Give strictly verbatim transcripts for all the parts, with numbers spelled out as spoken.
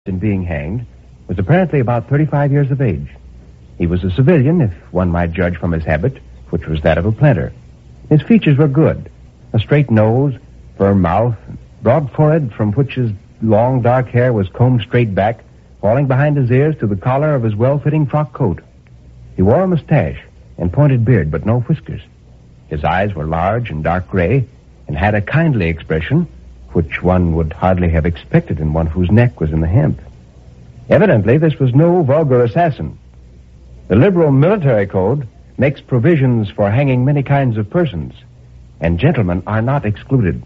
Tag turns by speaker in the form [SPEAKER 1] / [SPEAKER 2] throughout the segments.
[SPEAKER 1] in being hanged was apparently about thirty-five years of age. He was a civilian, if one might judge from his habit, which was that of a planter. His features were good. A straight nose, firm mouth, broad forehead from which his long dark hair was combed straight back, falling behind his ears to the collar of his well-fitting frock coat. He wore a mustache and pointed beard, but no whiskers. His eyes were large and dark gray and had a kindly expression which one would hardly have expected in one whose neck was in the hemp. Evidently, this was no vulgar assassin. The liberal military code makes provisions for hanging many kinds of persons, and gentlemen are not excluded.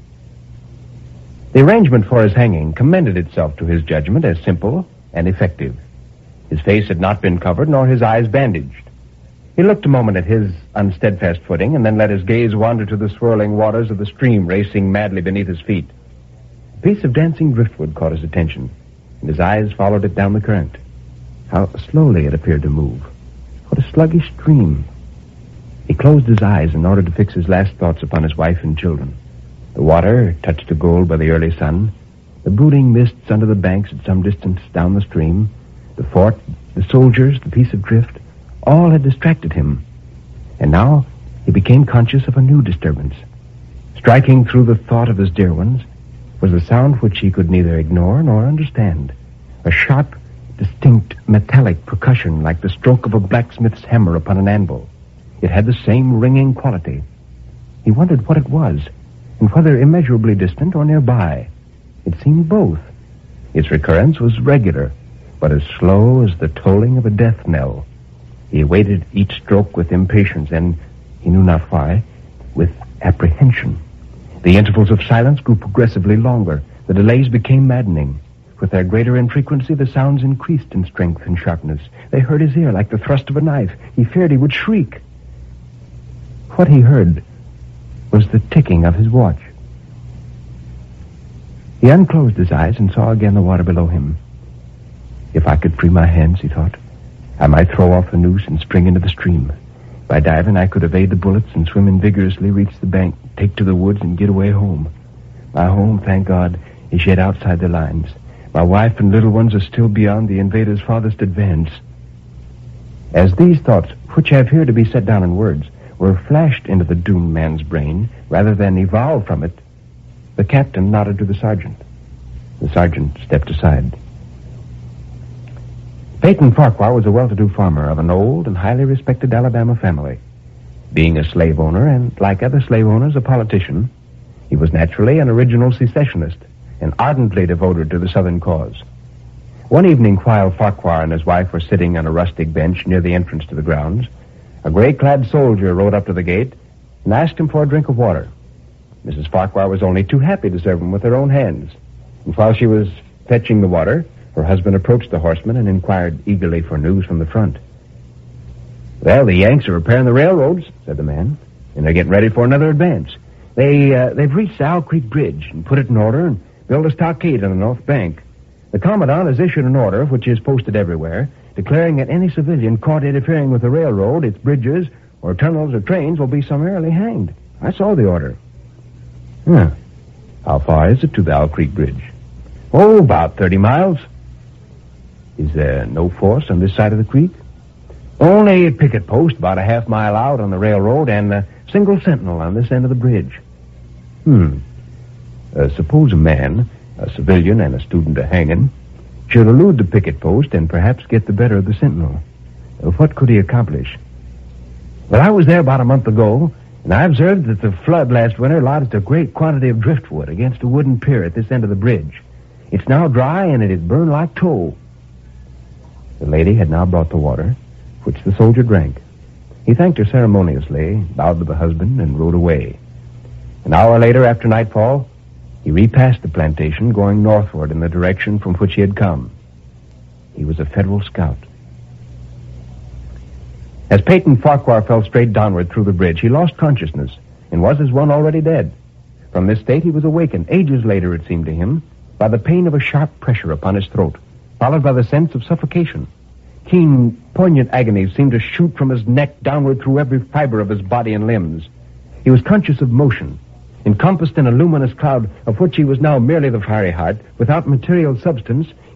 [SPEAKER 1] The arrangement for his hanging commended itself to his judgment as simple and effective. His face had not been covered, nor his eyes bandaged. He looked a moment at his unsteadfast footing, and then let his gaze wander to the swirling waters of the stream racing madly beneath his feet. A piece of dancing driftwood caught his attention, and his eyes followed it down the current. How slowly it appeared to move. What a sluggish stream. He closed his eyes in order to fix his last thoughts upon his wife and children. The water, touched to gold by the early sun, the brooding mists under the banks at some distance down the stream, the fort, the soldiers, the piece of drift, all had distracted him. And now he became conscious of a new disturbance. Striking through the thought of his dear ones was a sound which he could neither ignore nor understand. A sharp, distinct, metallic percussion like the stroke of a blacksmith's hammer upon an anvil. It had the same ringing quality. He wondered what it was, and whether immeasurably distant or nearby. It seemed both. Its recurrence was regular, but as slow as the tolling of a death knell. He awaited each stroke with impatience and, he knew not why, with apprehension. The intervals of silence grew progressively longer. The delays became maddening. With their greater infrequency, the sounds increased in strength and sharpness. They hurt his ear like the thrust of a knife. He feared he would shriek. What he heard was the ticking of his watch. He unclosed his eyes and saw again the water below him. If I could free my hands, he thought, I might throw off the noose and spring into the stream. By diving, I could evade the bullets and swimming vigorously, reach the bank, take to the woods, and get away home. My home, thank God, is yet outside the lines. My wife and little ones are still beyond the invader's farthest advance. As these thoughts, which have here to be set down in words, were flashed into the doomed man's brain, rather than evolved from it, the captain nodded to the sergeant. The sergeant stepped aside. Peyton Farquhar was a well-to-do farmer of an old and highly respected Alabama family. Being a slave owner, and like other slave owners, a politician, he was naturally an original secessionist and ardently devoted to the Southern cause. One evening, while Farquhar and his wife were sitting on a rustic bench near the entrance to the grounds, a gray-clad soldier rode up to the gate and asked him for a drink of water. Missus Farquhar was only too happy to serve him with her own hands. And while she was fetching the water, her husband approached the horseman and inquired eagerly for news from the front. Well, the Yanks are repairing the railroads, said the man, and they're getting ready for another advance. They, uh, they've reached the Owl Creek Bridge and put it in order and built a stockade on the north bank. The commandant has issued an order, which is posted everywhere, declaring that any civilian caught interfering with the railroad, its bridges, or tunnels or trains will be summarily hanged. I saw the order. Huh. How far is it to the Owl Creek Bridge? Oh, about thirty miles. Is there no force on this side of the creek? Only a picket post about a half mile out on the railroad and a single sentinel on this end of the bridge. Hmm. Uh, suppose a man, a civilian and a student of hanging, should elude the picket post and perhaps get the better of the sentinel. Uh, what could he accomplish? Well, I was there about a month ago, and I observed that the flood last winter lodged a great quantity of driftwood against a wooden pier at this end of the bridge. It's now dry, and it is burned like tow. The lady had now brought the water, which the soldier drank. He thanked her ceremoniously, bowed to the husband, and rode away. An hour later, after nightfall, he repassed the plantation, going northward in the direction from which he had come. He was a Federal scout. As Peyton Farquhar fell straight downward through the bridge, he lost consciousness and was as one already dead. From this state, he was awakened, ages later, it seemed to him, by the pain of a sharp pressure upon his throat, followed by the sense of suffocation. Keen, poignant agonies seemed to shoot from his neck downward through every fiber of his body and limbs. He was conscious of motion, encompassed in a luminous cloud of which he was now merely the fiery heart, without material substance.